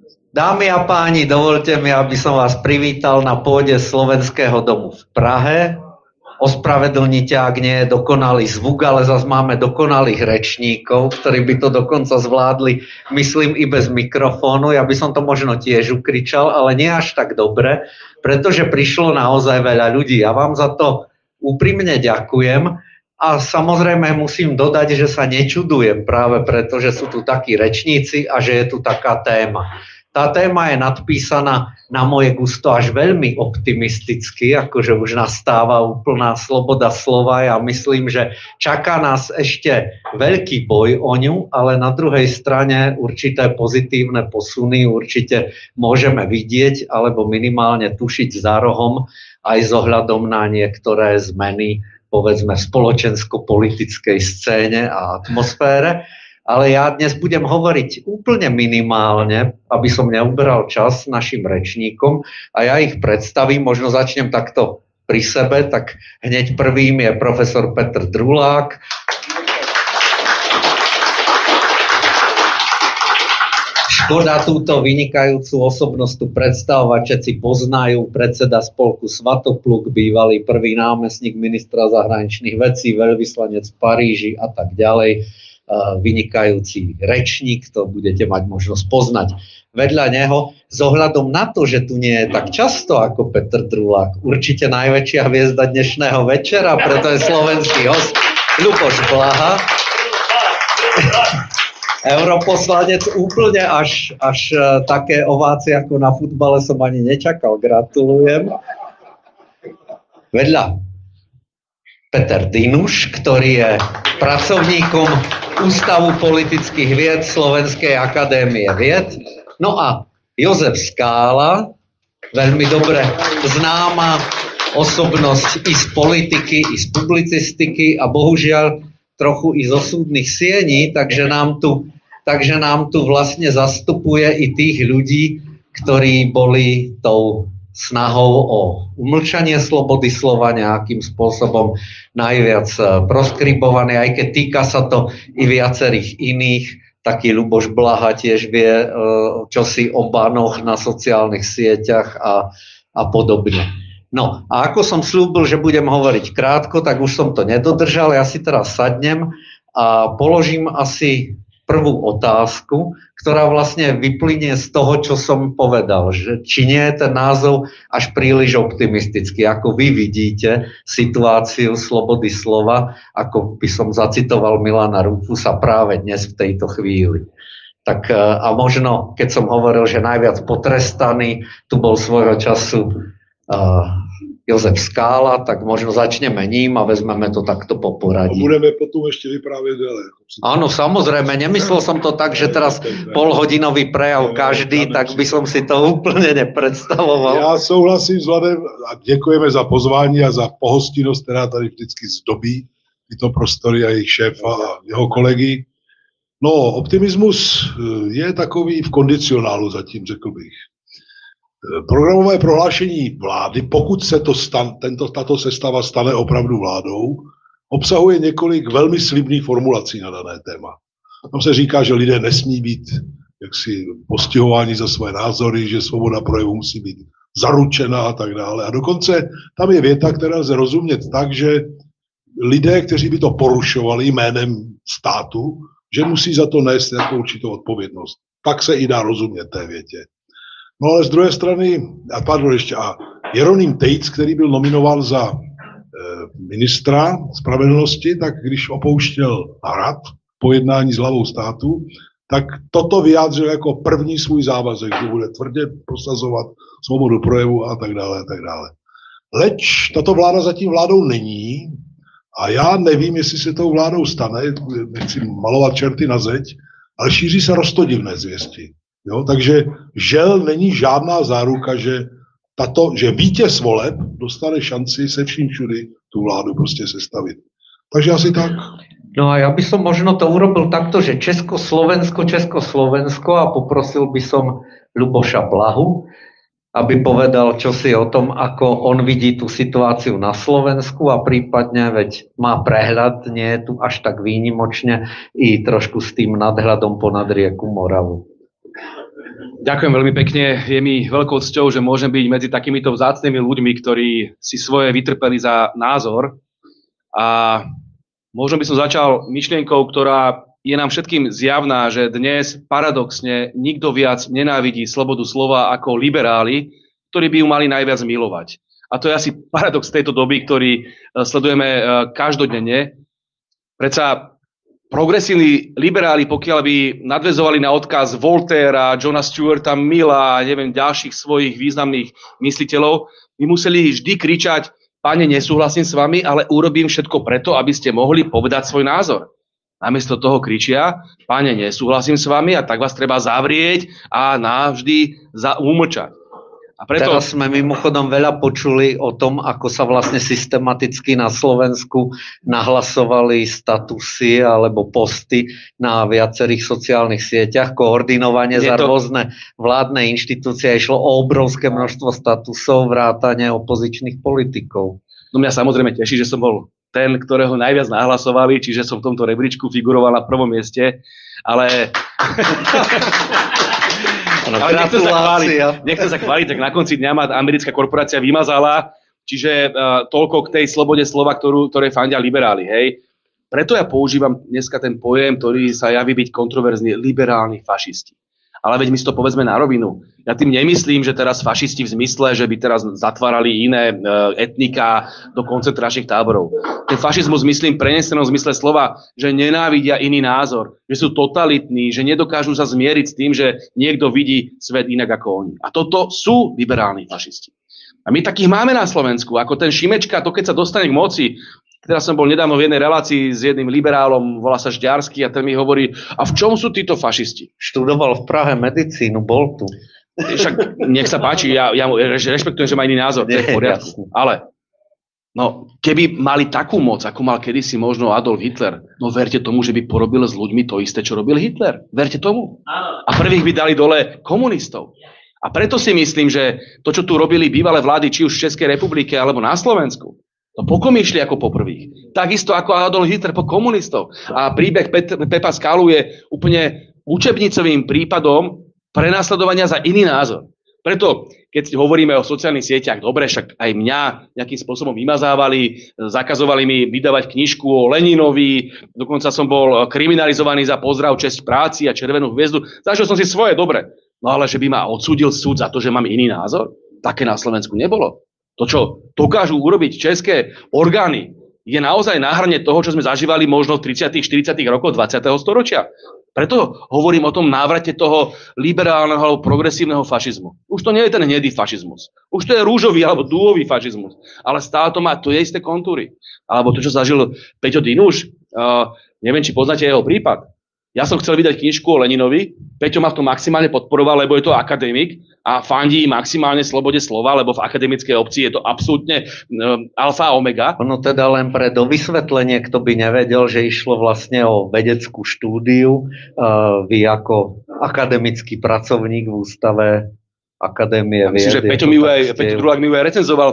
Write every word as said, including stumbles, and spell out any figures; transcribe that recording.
Dámy a páni, dovolte mi, aby som vás privítal na pôde Slovenského domu v Prahe. Ospravedlnite, ak nie je dokonalý zvuk, ale zase máme dokonalých rečníkov, ktorí by to dokonca zvládli, myslím, i bez mikrofónu. Ja by som to možno tiež ukričal, ale nie až tak dobre, pretože prišlo naozaj veľa ľudí. Ja vám za to úprimne ďakujem. A samozrejme musím dodať, že sa nečudujem práve preto, že sú tu takí rečníci a že je tu taká téma. Tá téma je nadpísaná na moje gusto až veľmi optimisticky, akože už nastáva úplná sloboda slova. Ja myslím, že čaká nás ešte veľký boj o ňu, ale na druhej strane určité pozitívne posuny určite môžeme vidieť alebo minimálne tušiť za rohom aj s ohľadom na niektoré zmeny, povedzme, v spoločensko-politickej scéne a atmosfére. Ale ja dnes budem hovoriť úplne minimálne, aby som neuberal čas našim rečníkom a ja ich predstavím, možno začnem takto pri sebe, tak hneď prvým je profesor Petr Drulák. Škoda túto vynikajúcu osobnosť tu predstavovať, všetci poznajú, predseda spolku Svatopluk, bývalý prvý námestník ministra zahraničných vecí, veľvyslanec v Paríži a tak ďalej. Vynikajúci rečník, to budete mať možnosť poznať. Vedľa neho, s ohľadom na to, že tu nie je tak často ako Petr Drulák, určite najväčšia hviezda dnešného večera, preto je slovenský host Ľuboš Blaha. Europoslanec, úplne až, až také ovácie ako na futbale som ani nečakal. Gratulujem. Vedľa Peter Dinuš, ktorý je pracovníkom Ústavu politických vied Slovenskej akadémie vied. No a Jozef Skála, veľmi dobre známa osobnosť i z politiky, i z publicistiky a bohužiaľ trochu i zo súdnych siení, takže nám tu, takže nám tu vlastne zastupuje i tých ľudí, ktorí boli tou snahou o umlčanie slobody slova nejakým spôsobom najviac proskribované, aj keď týka sa to i viacerých iných. Taký Ľuboš Blaha tiež vie čosi o banoch na sociálnych sieťach a, a podobne. No a ako som slúbil, že budem hovoriť krátko, tak už som to nedodržal. Ja si teraz sadnem a položím asi prvú otázku, ktorá vlastne vyplynie z toho, čo som povedal, že či nie je ten názov až príliš optimistický, ako vy vidíte situáciu slobody slova, ako by som zacitoval Milana Rufusa práve dnes v tejto chvíli. Tak a možno, keď som hovoril, že najviac potrestaný, tu bol svojho času uh, Jozef Skála, tak možno začneme ním a vezmeme to takto po poradí. A budeme potom ešte vyprávět dále. Áno, samozrejme, nemyslel som to tak, že teraz polhodinový prejav každý, tak by som si to úplně nepredstavoval. Já souhlasím s Vladem a děkujeme za pozvání a za pohostinnost, která tady vždycky zdobí tyto prostory a jejich šéfa a jeho kolegy. No, optimismus je takový v kondicionálu zatím, řekl bych. Programové prohlášení vlády, pokud se to stan, tento, tato sestava stane opravdu vládou, obsahuje několik velmi slibných formulací na dané téma. Tam se říká, že lidé nesmí být jaksi postihováni za své názory, že svoboda projevu musí být zaručena a tak dále. A dokonce tam je věta, která lze rozumět tak, že lidé, kteří by to porušovali jménem státu, že musí za to nést nějakou určitou odpovědnost. Tak se i dá rozumět té větě. No ale z druhé strany, a pardon ještě, a Jeroným Tejc, který byl nominován za e, ministra spravedlnosti, tak když opouštěl hrad po jednání s hlavou státu, tak toto vyjádřil jako první svůj závazek, že bude tvrdě prosazovat svobodu projevu a tak dále a tak dále. Leč tato vláda zatím vládou není a já nevím, jestli se tou vládou stane, nechci malovat čerty na zeď, ale šíří se roztodivné zvěsti. Jo, takže žel není žádná záruka, že, tato, že vítěz voleb dostane šanci se vším všudy tu vládu prostě sestavit. Takže asi tak. No a ja by som možno to urobil takto, že Československo, Československo a poprosil by som Ľuboša Blahu, aby povedal čosi o tom, ako on vidí tú situáciu na Slovensku a prípadne, veď má prehľad, nie je tu až tak výnimočne, i trošku s tým nadhľadom ponad rieku Moravu. Ďakujem veľmi pekne. Je mi veľkou cťou, že môžem byť medzi takýmito vzácnymi ľuďmi, ktorí si svoje vytrpeli za názor. A možno by som začal myšlienkou, ktorá je nám všetkým zjavná, že dnes paradoxne nikto viac nenávidí slobodu slova ako liberáli, ktorí by ju mali najviac milovať. A to je asi paradox tejto doby, ktorý sledujeme každodenne. Predsa progresívni liberáli, pokiaľ by nadväzovali na odkaz Voltaira, Johna Stuarta Milla a neviem ďalších svojich významných mysliteľov, by museli vždy kričať: Pane, nesúhlasím s vami, ale urobím všetko preto, aby ste mohli povedať svoj názor. Namiesto toho kričia: Pane, nesúhlasím s vami, a tak vás treba zavrieť a navždy za umlčať. A preto... Teraz sme mimochodom veľa počuli o tom, ako sa vlastne systematicky na Slovensku nahlasovali statusy alebo posty na viacerých sociálnych sieťach, koordinovanie za to... rôzne vládne inštitúcie. Išlo o obrovské množstvo statusov, vrátane opozičných politikov. No mňa samozrejme teší, že som bol ten, ktorého najviac nahlasovali, čiže som v tomto rebríčku figuroval na prvom mieste, ale... Ano, ale nechcem sa, chváliť, nechcem sa chváliť, tak na konci dňa ma americká korporácia vymazala, čiže uh, toľko k tej slobode slova, ktorú, ktoré fandia liberáli, hej. Preto ja používam dneska ten pojem, ktorý sa javí byť kontroverzný, liberálni fašisti. Ale veď my si to povedzme na rovinu. Ja tým nemyslím, že teraz fašisti v zmysle, že by teraz zatvárali iné e, etnika do koncentračných táborov. Ten fašizmus myslím prenesenom zmysle slova, že nenávidia iný názor, že sú totalitní, že nedokážu sa zmieriť s tým, že niekto vidí svet inak ako oni. A toto sú liberálni fašisti. A my takých máme na Slovensku, ako ten Šimečka, to keď sa dostane k moci. Teraz som bol nedávno v jednej relácii s jedným liberálom, volá sa Žďarsky, a ten mi hovorí: a v čom sú títo fašisti? Študoval v Prahe medicínu, bol tu. Však nech sa páči, ja, ja mu rešpektujem, že má iný názor, to je v poriadku. Ale no, keby mali takú moc, ako mal kedysi možno Adolf Hitler, no verte tomu, že by porobil s ľuďmi to isté, čo robil Hitler. Verte tomu. A prvých by dali dole komunistov. A preto si myslím, že to, čo tu robili bývalé vlády, či už v Českej republike alebo na Slovensku, to pokomýšli ako po prvých. Takisto ako Adolf Hitler po komunistov. A príbeh Pet- Pepa Skalu je úplne učebnicovým prípadom prenasledovania za iný názor. Preto, keď hovoríme o sociálnych sieťach, dobre, však aj mňa nejakým spôsobom vymazávali, zakazovali mi vydávať knižku o Leninovi, dokonca som bol kriminalizovaný za pozdrav, česť práci a červenú hviezdu. Zažil som si svoje, dobre. No ale že by ma odsúdil súd za to, že mám iný názor, také na Slovensku nebolo. To, čo dokážu urobiť české orgány, je naozaj na hrane toho, čo sme zažívali možno v tridsiatych štyridsiatych rokoch dvadsiateho storočia. Preto hovorím o tom návrate toho liberálneho alebo progresívneho fašizmu. Už to nie je ten hnedý fašizmus. Už to je rúžový alebo dúhový fašizmus. Ale stále to má to je isté kontúry. Alebo to, čo zažil Peťo Dinuš, uh, neviem, či poznáte jeho prípad. Ja som chcel vydať knižku o Leninovi, Peťo ma v tom maximálne podporoval, lebo je to akademik a fandí maximálne slobode slova, lebo v akademickej obci je to absolútne um, alfa a omega. Ono teda len pre dovysvetlenie, kto by nevedel, že išlo vlastne o vedeckú štúdiu. Uh, vy ako akademický pracovník v ústave Akadémie vied. Myslím, že Peťo, Peťo Drulák mi ju aj recenzoval